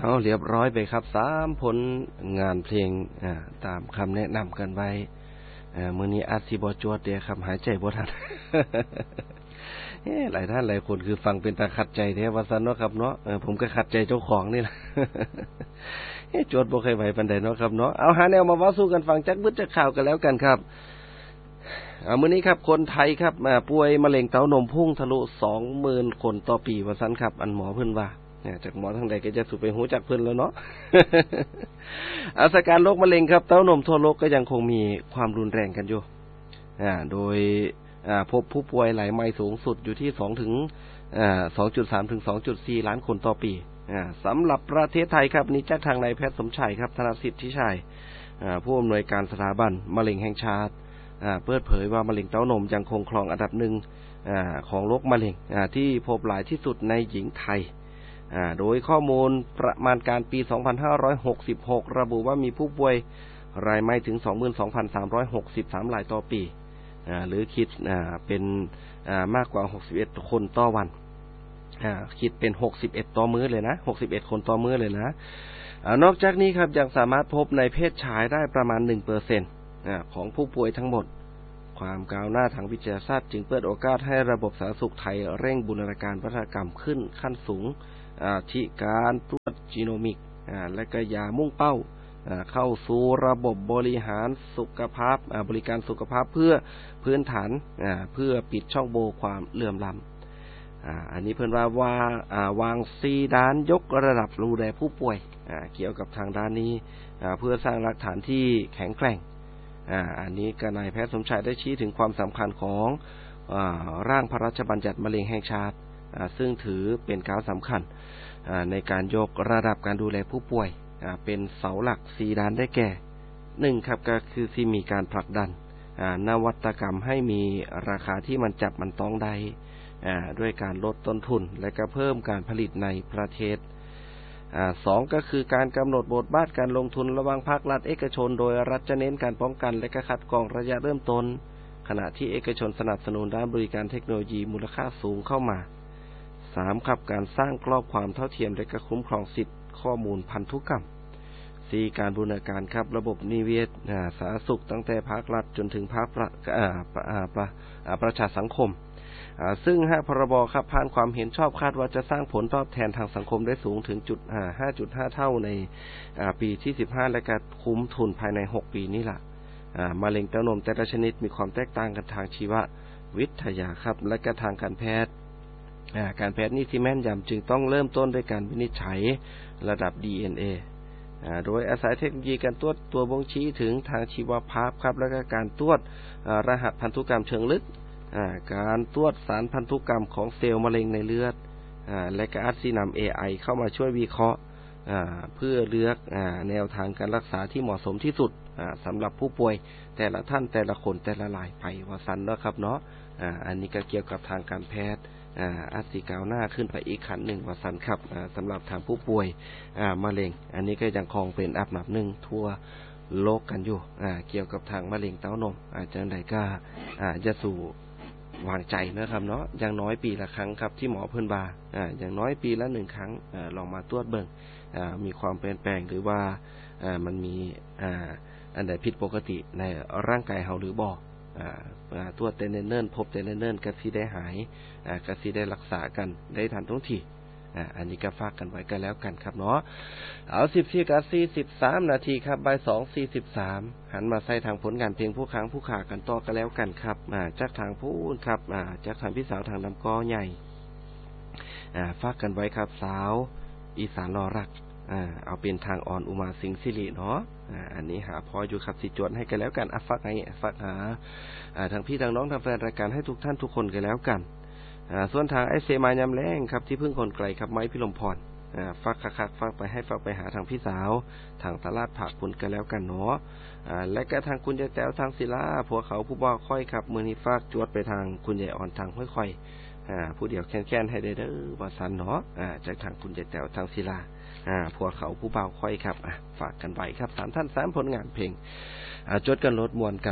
เอาเรียบร้อยไปครับ3ผลงานเพลงตามคำแนะนำกันไว้มื้อนี้อาจสิบ่จวดเด้ครับหายใจบ่ทัน หลายท่านหลายคนคือฟังเป็นตาขัดใจแท้ว่าซั่นเนาะครับเนาะผมก็ขัดใจเจ้าของนี่ล่ะ จวดบ่เคยไหวปานใดเนาะครับเนาะเอาหาแนวมาเว้าสู่กันฟังจักบึดจักข่าวกันแล้วกันครับมื้อนี้ครับคนไทยครับป่วยมะเร็งเต้านมพุ่งทะลุ 20,000 คนต่อปีว่าซั่นครับอันหมอเพิ่นว่าจากหมอทางใดก็จะสุไปหูจักเพิ่นแล้วเนาะ อาการโรคมะเร็งครับเต้านมทั่วโลกก็ยังคงมีความรุนแรงกันอยู่โดยพบผู้ป่วยรายใหม่สูงสุดอยู่ที่2 ถึง 2.3 ถึง 2.4 ล้านคนต่อปีสำหรับประเทศไทยครับนี่จากทางนายแพทย์สมชัยครับธนสิทธิชัยผู้อำนวยการสถาบันมะเร็งแห่งชาติเปิดเผยว่ามะเร็งเต้านมยังคงครองอันดับหนึ่งของโรคมะเร็งที่พบหลายที่สุดในหญิงไทยโดยข้อมูลประมาณการปี 2566 ระบุว่ามีผู้ป่วยรายใหม่ถึง 22,363 รายต่อปีหรือคิดเป็นมากกว่า61คนต่อวันคิดเป็น61ต่อมื้อเลยนะ61คนต่อมื้อเลยนะนอกจากนี้ครับยังสามารถพบในเพศชายได้ประมาณ 1% ของผู้ป่วยทั้งหมดความก้าวหน้าทางวิทยาศาสตร์จึงเปิดโอกาสให้ระบบสาธารณสุขไทยเร่งบูรณาการวัฒนกรรมขึ้นขั้นสูงที่การตรวจจีโนมิกและก็ยามุ่งเป้าเข้าสู่ระบบบริหารสุขภาพบริการสุขภาพเพื่อพื้นฐานเพื่อปิดช่องโหว่ความเหลื่อมล้ำอันนี้เพิ่นว่าวาง4ด้านยกระดับดูแลผู้ป่วยเกี่ยวกับทางด้านนี้เพื่อสร้างหลักฐานที่แข็งแกร่งอันนี้ก็นายแพทย์สมชัยได้ชี้ถึงความสำคัญของร่างพระราชบัญญัติมะเร็งแห่งชาติซึ่งถือเป็นก้าวสำคัญในการยกระดับการดูแลผู้ป่วยเป็นเสาหลัก4ด้านได้แก่1ครับก็คือที่มีการผลักดันนวัตกรรมให้มีราคาที่มันจับมันต้องได้ด้วยการลดต้นทุนและก็เพิ่มการผลิตในประเทศ2ก็คือการกำหนดบทบาทการลงทุนระหว่างภาครัฐเอกชนโดยรัฐจะเน้นการป้องกันและก็คัดกรองระยะเริ่มต้นขณะที่เอกชนสนับสนุนด้านบริการเทคโนโลยีมูลค่าสูงเข้ามา3ครับการสร้างกรอบความเท่าเทียมและก็คุ้มครองสิทธิข้อมูลพันธุกรรม4การบูรณาการครับระบบนิเวศสาธารณสุขตั้งแต่ภาครัฐจนถึงภาคประชาสังคมซึ่งพรบครับผ่านความเห็นชอบคาดว่าจะสร้างผลตอบแทนทางสังคมได้สูงถึง 5.5 เท่าในปีที่15และก็คุ้มทุนภายใน6ปีนี้ล่ะมะเร็งเต้านมแต่ละชนิดมีความแตกต่างกันทางชีววิทยาครับและก็ทางการแพทย์นี่ที่แม่นยำจึงต้องเริ่มต้นด้วยการวินิจฉัยระดับ DNA โดยอาศัยเทคโนโลยีการตรวจตัวบ่งชี้ถึงทางชีวภาพครับและก็การตรวจรหัสพันธุกรรมเชิงลึกการตรวจสารพันธุกรรมของเซลล์มะเร็งในเลือดและก็อาจสินำ AI เข้ามาช่วยวิเคราะห์เพื่อเลือกแนวทางการรักษาที่เหมาะสมที่สุดสำหรับผู้ป่วยแต่ละท่านแต่ละคนแต่ละรายไปว่าซั่นเนาะครับเนาะอันนี้ก็เกี่ยวกับทางการแพทย์อาจสิก้าวหน้าขึ้นไปอีกขั้นหนึ่งว่าซั่นครับสำหรับทางผู้ป่วยมะเร็งอันนี้ก็ยังคงเป็นอันดับหนึ่งทั่วโลกกันอยู่เกี่ยวกับทางมะเร็งเต้านมจังได๋ก็จะสู่วางใจนะครับเนาะอย่างน้อยปีละครั้งครับที่หมอเพิ่นว่าอย่างน้อยปีละ1ครั้งลองมาตรวจเบิ่งมีความเปลี่ยนแปลงหรือว่ามันมีอันใดผิดปกติในร่างกายเฮาหรือบ่ตรวจแต่เนิ่นๆพบแต่เนิ่นๆก็สิได้หายก็สิได้รักษากันได้ทันท่วงทีอันนี้ก็ฝากกันไว้กันแล้วกันครับเนาะเอา 14:43 นาทีครับบ่าย 2:43 หันมาใส่ทางผลงานเพลงผู้ค้างผู้ขากันต่อกันแล้วกันครับจากทางผู้ครับจากทางพี่สาวทางลำกอใหญ่ฝากกันไว้ครับสาวอีสานรอรักเอาเป็นทางออนอุมาสิงห์สิริเนาะอันนี้หาพออยู่ครับสิจวดให้กันแล้วกันฝากหาทางพี่ทางน้องทางแฟนรายการให้ทุกท่านทุกคนกันแล้วกันส่วนทางไอเซมายำแรงครับที่พึ่งคนไกลครับไม้พิลมพรฝากคักๆฝากไปหาทางพี่สาวทางตลาดผักผลกันแล้วกันเนาะและก็ทางคุณยายแต๋วทางศิลาผัวเขาผู้บ่าวค่อยครับมื้อนี้ฝากจวดไปทางคุณยายอ่อนทางห้วยค่อยผู้เดียวแค้นๆให้ได้เด้อว่าซั่นเนาะจากทางคุณยายแต๋วทางศิลาผัวเขาผู้บ่าวค่อยครับฝากกันไว้ครับ3ท่าน3ผลงานเพลงจดกันลดมวลกัน